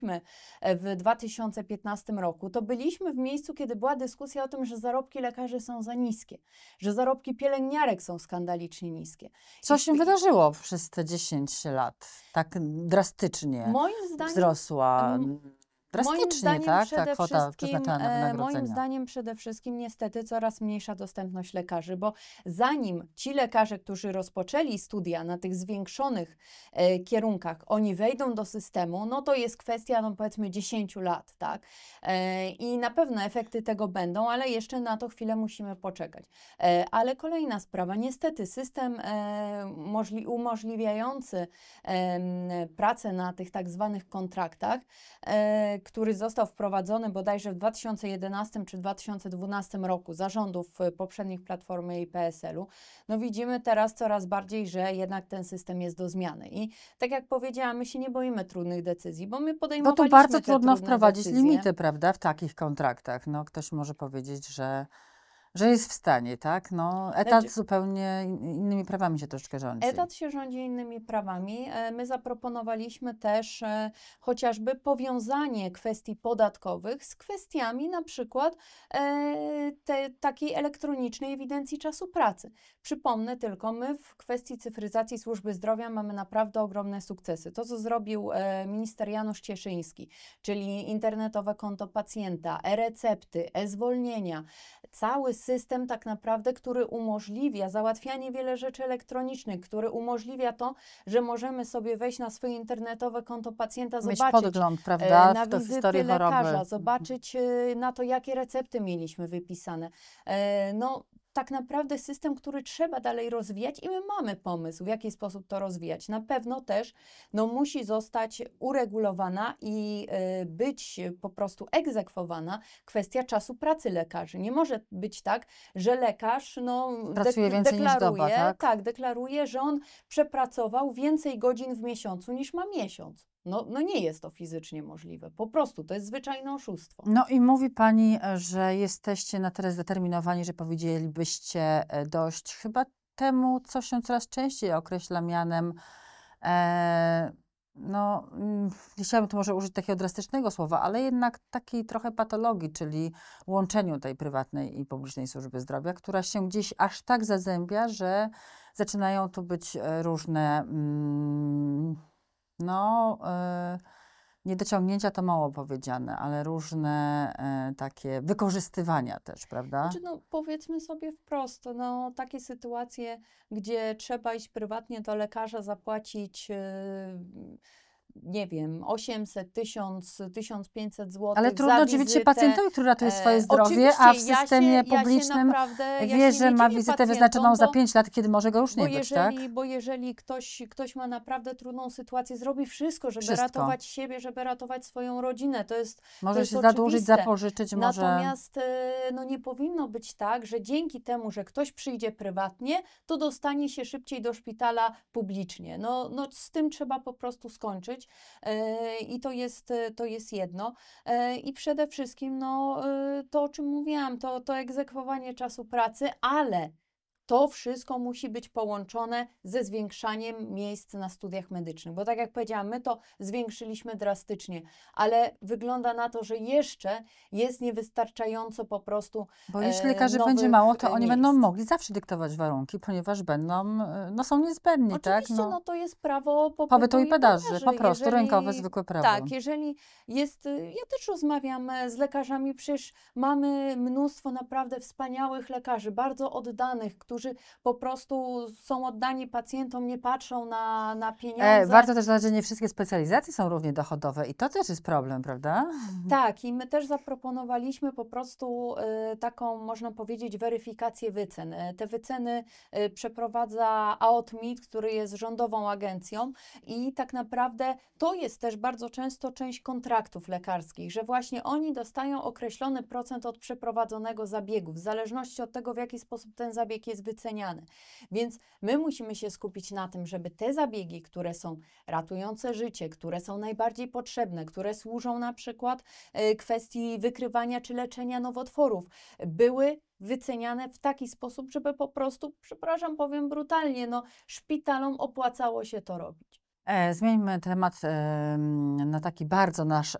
w 2015 roku, to byliśmy w miejscu, kiedy była dyskusja o tym, że zarobki lekarzy są za niskie, że zarobki pielęgniarek są skandalicznie niskie. Co się wydarzyło przez te 10 lat? Tak drastycznie Moim zdaniem, wzrosła. Moim Drastycznie, zdaniem tak? Ta przede kwota wszystkim, przeznaczona na moim wynagrodzenia. zdaniem przede wszystkim niestety coraz mniejsza dostępność lekarzy, bo zanim ci lekarze, którzy rozpoczęli studia na tych zwiększonych kierunkach, oni wejdą do systemu, no to jest kwestia, no powiedzmy 10 lat, tak? I na pewno efekty tego będą, ale jeszcze na to chwilę musimy poczekać. Ale kolejna sprawa, niestety system umożliwiający pracę na tych tak zwanych kontraktach, który został wprowadzony bodajże w 2011 czy 2012 roku za rządów poprzednich Platformy i PSL-u, no widzimy teraz coraz bardziej, że jednak ten system jest do zmiany. I tak jak powiedziałam, my się nie boimy trudnych decyzji, bo my Bo podejmowaliśmy tu bardzo te trudno trudne wprowadzić decyzje. limity, prawda, w takich kontraktach. No, ktoś może powiedzieć, że jest w stanie, tak? No, etat zupełnie innymi prawami się troszeczkę rządzi. Etat się rządzi innymi prawami. My zaproponowaliśmy też chociażby powiązanie kwestii podatkowych z kwestiami na przykład takiej elektronicznej ewidencji czasu pracy. Przypomnę tylko, my w kwestii cyfryzacji służby zdrowia mamy naprawdę ogromne sukcesy. To, co zrobił minister Janusz Cieszyński, czyli internetowe konto pacjenta, e-recepty, e-zwolnienia, cały system tak naprawdę, który umożliwia załatwianie wiele rzeczy elektronicznych, który umożliwia to, że możemy sobie wejść na swoje internetowe konto pacjenta, Mieć zobaczyć podgląd, prawda, na w historii wizyty choroby. lekarza, zobaczyć na to, jakie recepty mieliśmy wypisane. No, tak naprawdę system, który trzeba dalej rozwijać i my mamy pomysł, w jaki sposób to rozwijać. Na pewno też no, musi zostać uregulowana i być po prostu egzekwowana kwestia czasu pracy lekarzy. Nie może być tak, że lekarz Pracuje więcej niż doba, tak? Deklaruje, że on przepracował więcej godzin w miesiącu niż ma miesiąc. No nie jest to fizycznie możliwe. Po prostu to jest zwyczajne oszustwo. No i mówi Pani, że jesteście na tyle zdeterminowani, że powiedzielibyście dość chyba temu, co się coraz częściej określa mianem, nie chciałabym tu może użyć takiego drastycznego słowa, ale jednak takiej trochę patologii, czyli łączeniu tej prywatnej i publicznej służby zdrowia, która się gdzieś aż tak zazębia, że zaczynają tu być różne niedociągnięcia to mało powiedziane, ale różne takie wykorzystywania też, prawda? Znaczy, no, powiedzmy sobie wprost, no, takie sytuacje, gdzie trzeba iść prywatnie do lekarza, zapłacić, nie wiem, 800, 1000, 1500 zł Ale za trudno dziwić się wizytę. pacjentowi, który ratuje swoje zdrowie, Oczywiście, a w systemie publicznym wie, że ma wizytę wyznaczoną za 5 lat, kiedy może go już nie być, tak? Bo jeżeli ktoś ma naprawdę trudną sytuację, zrobi wszystko, żeby Wszystko. ratować siebie, żeby ratować swoją rodzinę. To jest Może się oczywiste. zadłużyć, zapożyczyć, może... Natomiast no, nie powinno być tak, że dzięki temu, że ktoś przyjdzie prywatnie, to dostanie się szybciej do szpitala publicznie. No z tym trzeba po prostu skończyć. I to jest jedno. I przede wszystkim to, o czym mówiłam, to egzekwowanie czasu pracy, ale to wszystko musi być połączone ze zwiększaniem miejsc na studiach medycznych, bo tak jak powiedziałam, my to zwiększyliśmy drastycznie, ale wygląda na to, że jeszcze jest niewystarczająco po prostu Bo jeśli lekarzy będzie mało, to oni miejsc. będą mogli zawsze dyktować warunki, ponieważ są niezbędni, tak? Oczywiście, to jest prawo pobytu i podaży, po prostu, rynkowe, zwykłe prawo. Tak, jeżeli jest, ja też rozmawiam z lekarzami, przecież mamy mnóstwo naprawdę wspaniałych lekarzy, bardzo oddanych, którzy po prostu są oddani pacjentom, nie patrzą na pieniądze. Warto też dodać, że nie wszystkie specjalizacje są równie dochodowe i to też jest problem, prawda? Tak, i my też zaproponowaliśmy po prostu taką, można powiedzieć, weryfikację wycen. Te wyceny przeprowadza AOTMIT, który jest rządową agencją i tak naprawdę to jest też bardzo często część kontraktów lekarskich, że właśnie oni dostają określony procent od przeprowadzonego zabiegu, w zależności od tego, w jaki sposób ten zabieg jest wyceniany. Więc my musimy się skupić na tym, żeby te zabiegi, które są ratujące życie, które są najbardziej potrzebne, które służą na przykład kwestii wykrywania czy leczenia nowotworów, były wyceniane w taki sposób, żeby po prostu, przepraszam, powiem brutalnie, szpitalom opłacało się to robić. Zmieńmy temat na taki bardzo nasz